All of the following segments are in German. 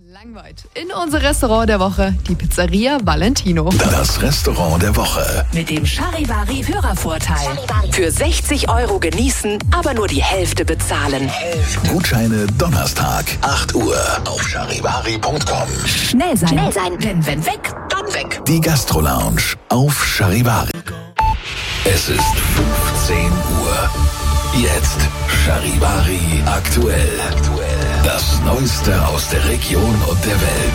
Langweit. In unser Restaurant der Woche, die Pizzeria Valentino. Das Restaurant der Woche. Mit dem Charivari-Hörervorteil. Für 60 € genießen, aber nur die Hälfte bezahlen. Gutscheine Donnerstag, 8 Uhr auf charivari.com. Schnell sein. Denn wenn weg, dann weg. Die Gastro-Lounge auf Charivari. Es ist 15 Uhr. Jetzt Charivari aktuell. Das Neueste aus der Region und der Welt.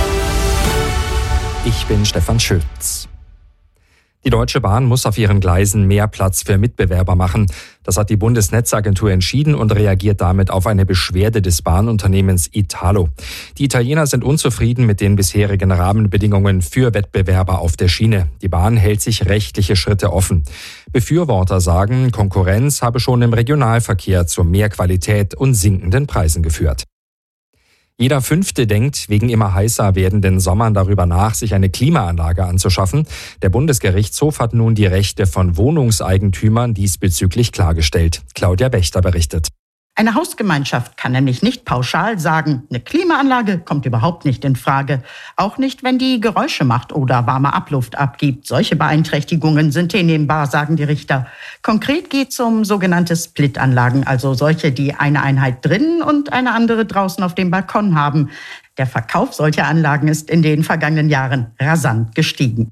Ich bin Stefan Schütz. Die Deutsche Bahn muss auf ihren Gleisen mehr Platz für Mitbewerber machen. Das hat die Bundesnetzagentur entschieden und reagiert damit auf eine Beschwerde des Bahnunternehmens Italo. Die Italiener sind unzufrieden mit den bisherigen Rahmenbedingungen für Wettbewerber auf der Schiene. Die Bahn hält sich rechtliche Schritte offen. Befürworter sagen, Konkurrenz habe schon im Regionalverkehr zu mehr Qualität und sinkenden Preisen geführt. Jeder Fünfte denkt wegen immer heißer werdenden Sommern darüber nach, sich eine Klimaanlage anzuschaffen. Der Bundesgerichtshof hat nun die Rechte von Wohnungseigentümern diesbezüglich klargestellt. Claudia Wächter berichtet. Eine Hausgemeinschaft kann nämlich nicht pauschal sagen, eine Klimaanlage kommt überhaupt nicht in Frage. Auch nicht, wenn die Geräusche macht oder warme Abluft abgibt. Solche Beeinträchtigungen sind hinnehmbar, sagen die Richter. Konkret geht es um sogenannte Splitanlagen, also solche, die eine Einheit drinnen und eine andere draußen auf dem Balkon haben. Der Verkauf solcher Anlagen ist in den vergangenen Jahren rasant gestiegen.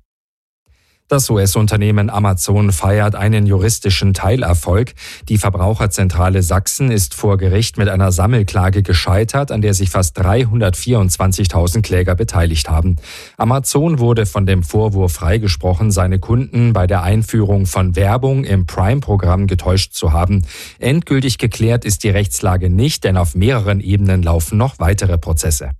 Das US-Unternehmen Amazon feiert einen juristischen Teilerfolg. Die Verbraucherzentrale Sachsen ist vor Gericht mit einer Sammelklage gescheitert, an der sich fast 324.000 Kläger beteiligt haben. Amazon wurde von dem Vorwurf freigesprochen, seine Kunden bei der Einführung von Werbung im Prime-Programm getäuscht zu haben. Endgültig geklärt ist die Rechtslage nicht, denn auf mehreren Ebenen laufen noch weitere Prozesse.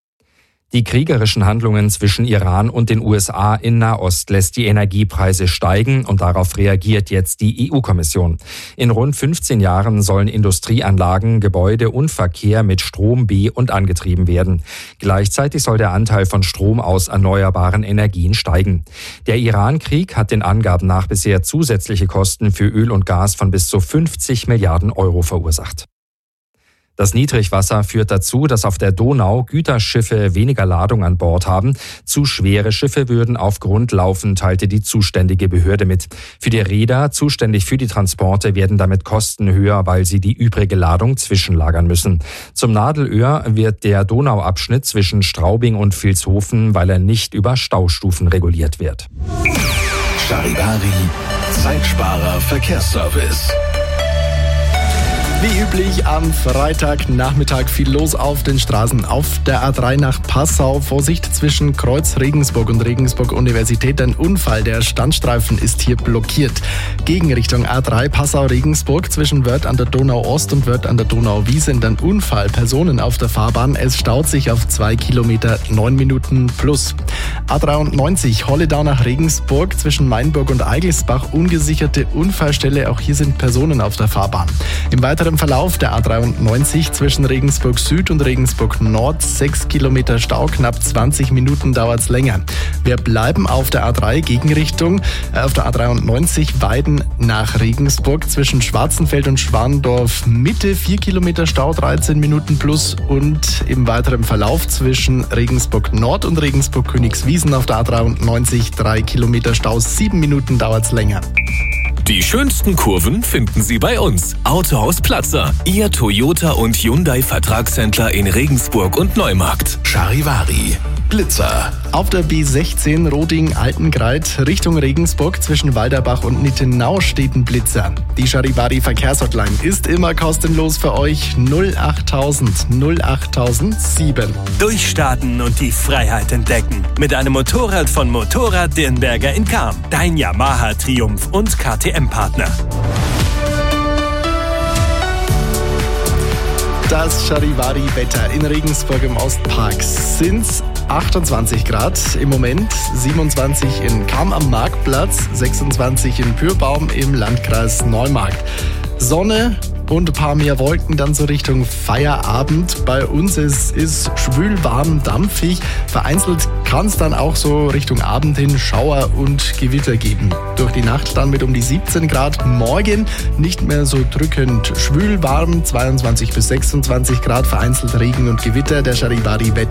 Die kriegerischen Handlungen zwischen Iran und den USA in Nahost lässt die Energiepreise steigen und darauf reagiert jetzt die EU-Kommission. In rund 15 Jahren sollen Industrieanlagen, Gebäude und Verkehr mit Strom be- und angetrieben werden. Gleichzeitig soll der Anteil von Strom aus erneuerbaren Energien steigen. Der Iran-Krieg hat den Angaben nach bisher zusätzliche Kosten für Öl und Gas von bis zu 50 Milliarden € verursacht. Das Niedrigwasser führt dazu, dass auf der Donau Güterschiffe weniger Ladung an Bord haben. Zu schwere Schiffe würden auf Grund laufen, teilte die zuständige Behörde mit. Für die Reeder, zuständig für die Transporte, werden damit Kosten höher, weil sie die übrige Ladung zwischenlagern müssen. Zum Nadelöhr wird der Donauabschnitt zwischen Straubing und Vilshofen, weil er nicht über Staustufen reguliert wird. Charivari, Zeitsparer Verkehrsservice. Wie üblich am Freitagnachmittag viel los auf den Straßen. Auf der A3 nach Passau, Vorsicht zwischen Kreuz Regensburg und Regensburg Universität. Ein Unfall, der Standstreifen ist hier blockiert. Gegenrichtung A3 Passau-Regensburg zwischen Wörth an der Donau-Ost und Wörth an der Donau-Wiese. Ein Unfall, Personen auf der Fahrbahn. Es staut sich auf 2 Kilometer, 9 Minuten plus. A93 Holledau nach Regensburg zwischen Mainburg und Eigelsbach. Ungesicherte Unfallstelle, auch hier sind Personen auf der Fahrbahn. Im weiteren Verlauf der A93 zwischen Regensburg Süd und Regensburg Nord 6 Kilometer Stau, knapp 20 Minuten dauert's länger. Wir bleiben auf der A3 Gegenrichtung, auf der A93 Weiden nach Regensburg zwischen Schwarzenfeld und Schwandorf Mitte 4 Kilometer Stau, 13 Minuten plus und im weiteren Verlauf zwischen Regensburg Nord und Regensburg Königswiesen auf der A93 3 Kilometer Stau, 7 Minuten dauert's länger. Die schönsten Kurven finden Sie bei uns. Autohaus Platzer, Ihr Toyota und Hyundai Vertragshändler in Regensburg und Neumarkt. Charivari, Blitzer. Auf der B16 Roding-Altengreit Richtung Regensburg zwischen Walderbach und Nittenau steht ein Blitzer. Die Charivari Verkehrshotline ist immer kostenlos für euch. 08000 08007. Durchstarten und die Freiheit entdecken. Mit einem Motorrad von Motorrad Dirnberger in Cham. Dein Yamaha Triumph und KTM-Partner. Das Charivari-Wetter in Regensburg im Ostpark sind's 28 Grad im Moment, 27 in Cham am Marktplatz, 26 in Pürbaum im Landkreis Neumarkt. Sonne und ein paar mehr Wolken dann so Richtung Feierabend. Bei uns es ist schwül, warm, dampfig. Vereinzelt kann es dann auch so Richtung Abend hin Schauer und Gewitter geben. Durch die Nacht dann mit um die 17 Grad. Morgen nicht mehr so drückend schwül, warm, 22 bis 26 Grad. Vereinzelt Regen und Gewitter. Der Charivari-Wetter